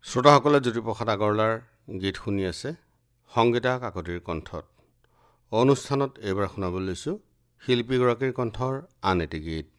শ্ৰোতাসকলে জ্যোতিপ্ৰসাদ আগৰৱালাৰ গীত শুনি আছে সংগীতা কাকতিৰ কণ্ঠত। অনুষ্ঠানত এইবাৰ শুনাবলৈ লৈছোঁ শিল্পীগৰাকীৰ কণ্ঠৰ আন এটি গীত।